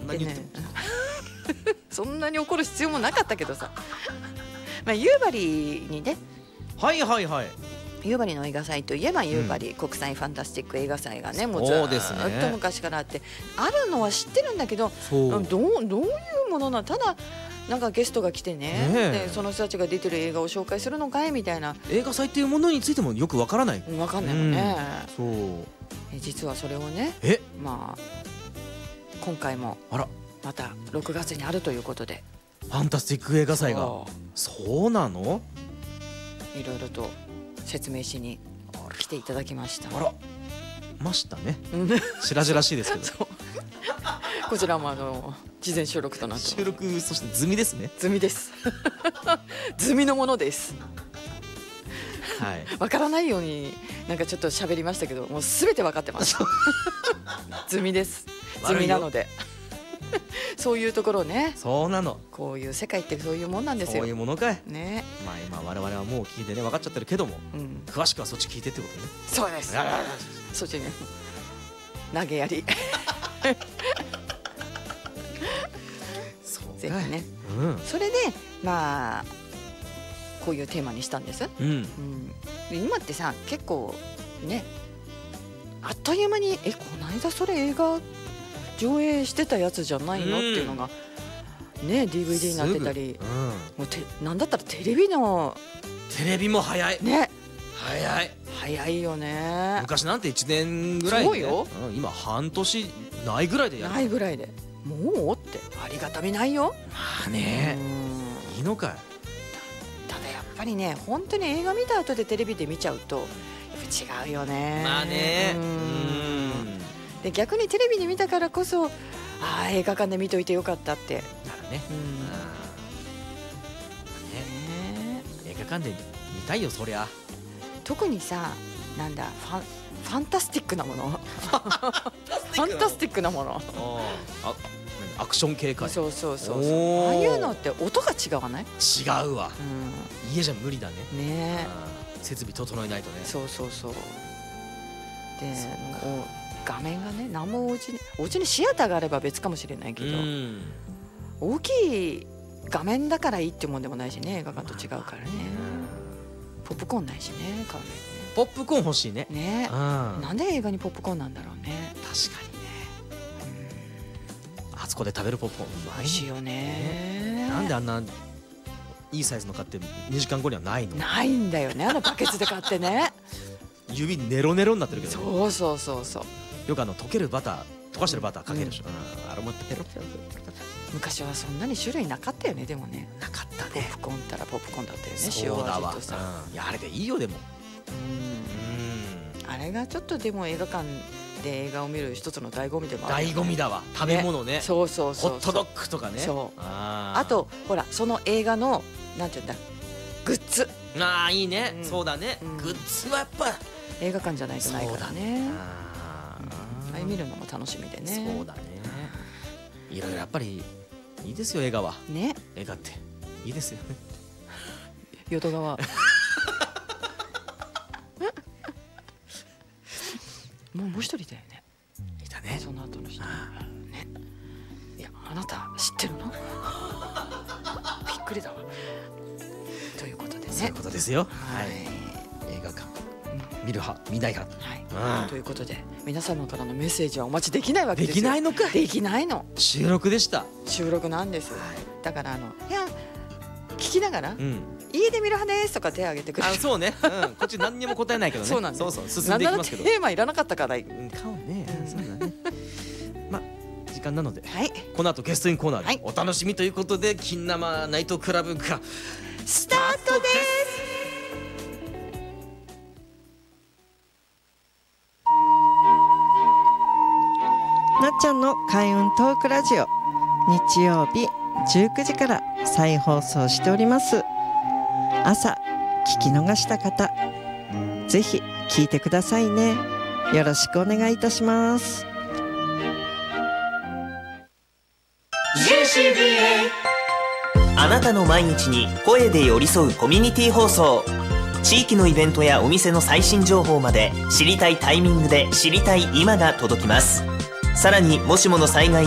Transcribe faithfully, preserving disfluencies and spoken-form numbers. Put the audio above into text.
ってねそんなに怒る必要もなかったけどさまあ夕張にね、 はいはいはい、 夕張の映画祭といえば夕張国際ファンタスティック映画祭がね、もうずっと昔からあって、あるのは知ってるんだけど、どう、どういうものなの、ただなんかゲストが来て ね, ねでその人たちが出てる映画を紹介するのかいみたいな、 映画祭っていうものについてもよくわからない、 わかんないもんね、 うん、そうえ実はそれをね、 えまあ今回もまたろくがつにあるということで、 ファンタスティック映画祭が、そうそうなの、 いろいろと説明しに来ていただきました。 あらましたね白々しいですけどこちらもあの事前収録となって収録、そして済みですね、 済みです済みのものです、はい、分からないようになんかちょっと喋りましたけど、もうすべて分かってます済みです、済みなのでそういうところね、 そうなの、こういう世界ってそういうもんなんですよ、 そういうものかいね。 まあ今我々はもう聞いてね分かっちゃってるけども、うん、詳しくはそっち聞いてってことね。 そうです、そっちね、投げやりそうぜひね、うん、それでまあこういうテーマにしたんです、うんうん、で今ってさ結構ねあっという間にえこの間それ映画上映してたやつじゃないの、うん、っていうのがね ディーブイディー になってたり、うん、もうてなんだったらテレビのテレビも早いね、 早い早いよね。 昔なんていちねんぐらいで、ね、 そうよ、 うん、今半年ないぐらいでやる、 ないぐらいでもうってありがたみないよ。 まあね、いいのかい。 ただやっぱりね本当に映画見た後でテレビで見ちゃうとやっぱ違うよね。 まあね、うんで逆にテレビで見たからこそああ映画館で見といてよかったってなるね。うん、 ね、映画館で見たいよそりゃ。 特にさなんだファンファンタスティックなものファンタスティックなものあアクション系か。 そうそうそうそう、ああいうのって音が違わない？ 違うわ、うん、家じゃ無理だね。 ね、 設備整えないとね。 そうそうそう。で画面がね何もお家にお家にシアターがあれば別かもしれないけど、うん、大きい画面だからいいってもんでもないしね、映画館と違うからね。ポップコーンないしね、買うね。 ポップコーン欲しいね。 ね、うん、なんで映画にポップコーンなんだろうね。 確かにね、うん、あそこで食べるポップコーンうまい、 美味しいよね。 なんであんないいサイズの買ってにじかんごにはないの？ ないんだよね、あのバケツで買ってね指ネロネロになってるけど、ね、 そうそうそうそう。 よくあの溶けるバター、溶かしてるバターかけるでしょ、うんうん、あれもペロペロペロ。 昔はそんなに種類なかったよね。でもね、 なかったね。 ポップコーンったらポップコーンだったよね。 塩味とさ、うん、いやあれでいいよ。でもうん、あれがちょっとでも映画館で映画を見る一つの醍醐味でもある、 ね、醍醐味だわ、食べ物ね。 そうそうそう、 ホットドッグとかね。 そう、あ, あとほらその映画のなんていうんだ、グッズ。 ああいいね、うん、そうだね、うん、グッズはやっぱ映画館じゃないとないからね。あれ見るのも楽しみでね。 そうだね、いろいろやっぱりいいですよ映画はね。 映画っていいですよね。 淀川もうもう一人だよね。 いたね、 その後の人ね。いやあなた知ってるのびっくりだわ。ということでね、 そういうことですよ。はい、映画館、うん、見る派見ない派、 はい、うん、ということで皆様からのメッセージはお待ちできないわけですよ。 できないのか。 できないの。 収録でした。 収録なんです、はい、だからあのいや聞きながら、うん、家で見る派ですとか手を挙げてくれる。 あ、そうね、うん、こっち何にも答えないけどね。そうなんです。そうそう進んでいきますけど。 テーマいらなかったから、うん、 顔ね、うん、そうだねまあ時間なので、 はい、 この後ゲストインコーナーでお楽しみということで、金生ナイトクラブがスタートです。 なっちゃんの開運トークラジオ、日曜日じゅうくじから再放送しております。朝聞き逃した方、ぜひ聞いてくださいね。よろしくお願いいたします。 ジェーシービーエー あなたの毎日に声で寄り添うコミュニティ放送。地域のイベントやお店の最新情報まで知りたいタイミングで知りたい今が届きます。さらにもしもの災害